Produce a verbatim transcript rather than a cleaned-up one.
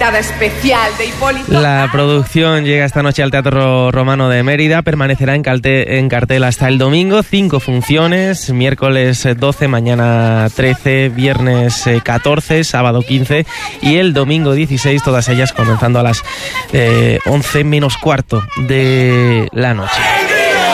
entrada especial de Hipólito. La producción llega esta noche al Teatro Romano de Mérida, permanecerá en, calte, en cartel hasta el domingo, cinco funciones, miércoles doce, mañana trece, viernes catorce, sábado quince y el domingo dieciséis, todas ellas comenzando a las eh, once menos cuarto de la noche.